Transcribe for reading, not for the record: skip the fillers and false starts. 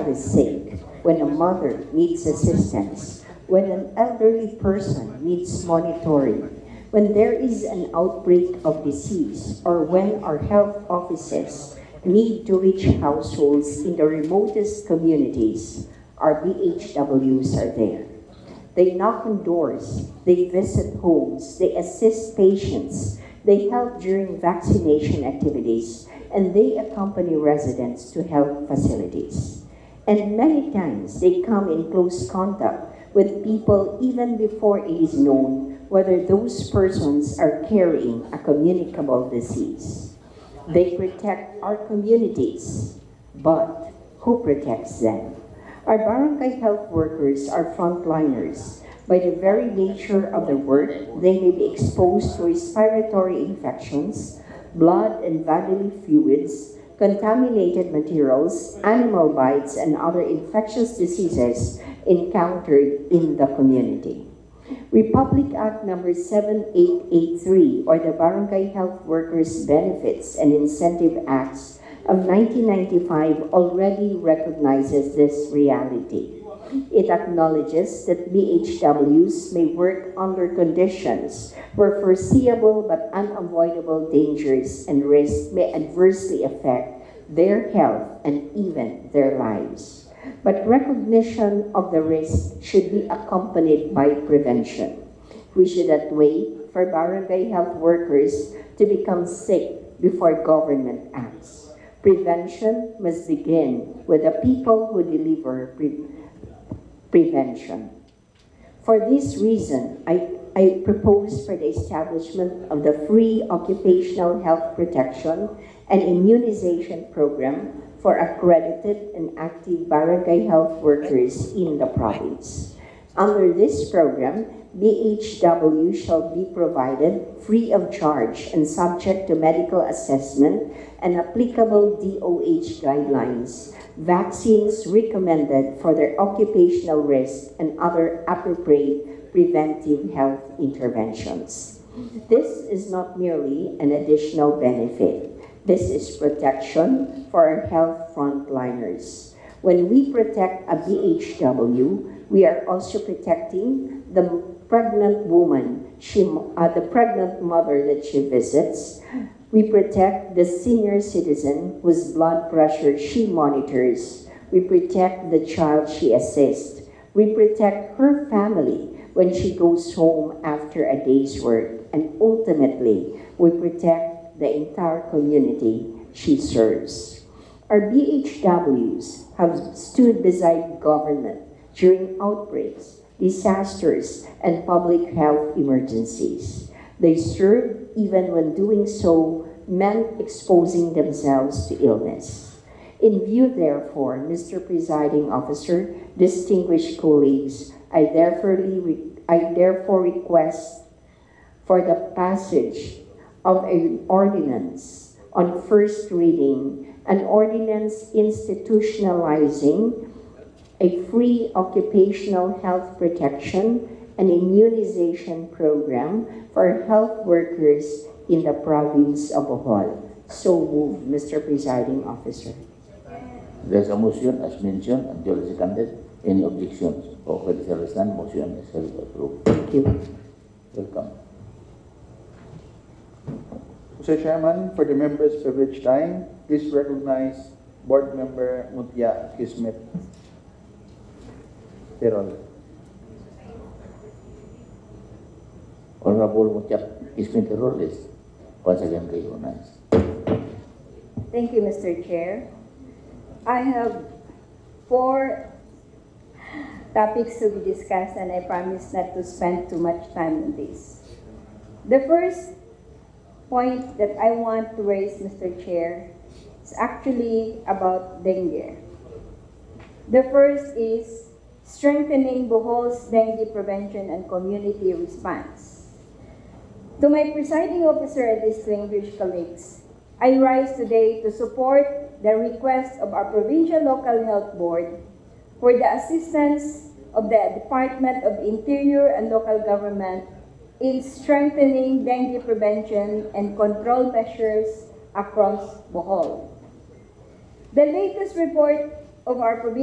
child is sick, when a mother needs assistance, when an elderly person needs monitoring, when there is an outbreak of disease, or when our health offices need to reach households in the remotest communities, our BHWs are there. They knock on doors, they visit homes, they assist patients, they help during vaccination activities, and they accompany residents to health facilities. And many times they come in close contact with people even before it is known whether those persons are carrying a communicable disease. They protect our communities, but who protects them? Our barangay health workers are frontliners. By the very nature of their work, they may be exposed to respiratory infections, blood and bodily fluids, contaminated materials, animal bites, and other infectious diseases encountered in the community. Republic Act number 7883, or the Barangay Health Workers Benefits and Incentive Acts of 1995, already recognizes this reality. It acknowledges that BHWs may work under conditions where foreseeable but unavoidable dangers and risks may adversely affect their health and even their lives. But recognition of the risk should be accompanied by prevention. We should not wait for barangay health workers to become sick before government acts. Prevention must begin with the people who deliver prevention. For this reason, I propose for the establishment of the free occupational health protection and immunization program for accredited and active barangay health workers in the province. Under this program, BHW shall be provided free of charge and subject to medical assessment and applicable DOH guidelines, vaccines recommended for their occupational risk, and other appropriate preventive health interventions. This is not merely an additional benefit. This is protection for our health frontliners. When we protect a BHW, we are also protecting the pregnant woman, the pregnant mother that she visits. We protect the senior citizen whose blood pressure she monitors. We protect the child she assists. We protect her family when she goes home after a day's work. And ultimately, we protect the entire community she serves. Our BHWs have stood beside government during outbreaks, disasters, and public health emergencies. They served even when doing so meant exposing themselves to illness. In view, therefore, Mr. Presiding Officer, distinguished colleagues, I therefore request for the passage of an ordinance on first reading, an ordinance institutionalizing a free occupational health protection and immunization program for health workers in the province of Bohol. So move, Mr. Presiding Officer. There's a motion as mentioned and duly seconded. Any objections? Okay, the stand motion is approved. Thank you. Welcome. Mr. Chairman, for the members' privilege time, please recognize Board Member Mutia Kismet Terol. Honorable Mutia Kismet Terol is once again recognized. Thank you, Mr. Chair. I have 4 topics to be discussed, and I promise not to spend too much time on this. The first point that I want to raise, Mr. Chair, is actually about dengue. The first is strengthening Bohol's dengue prevention and community response. To my presiding officer and distinguished colleagues, I rise today to support the request of our Provincial Local Health Board for the assistance of the Department of Interior and Local Government in strengthening dengue prevention and control measures across Bohol. The latest report of our provincial